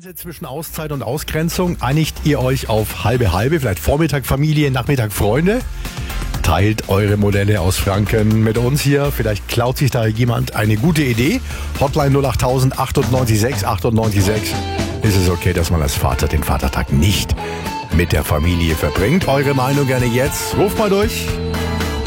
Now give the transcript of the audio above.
Sie zwischen Auszeit und Ausgrenzung? Einigt ihr euch auf halbe, vielleicht Vormittag Familie, Nachmittag Freunde? Teilt eure Modelle aus Franken mit uns hier. Vielleicht klaut sich da jemand eine gute Idee. Hotline 08000 98 6 98 6. Ist es okay, dass man als Vater den Vatertag nicht mit der Familie verbringt? Eure Meinung gerne jetzt. Ruft mal durch.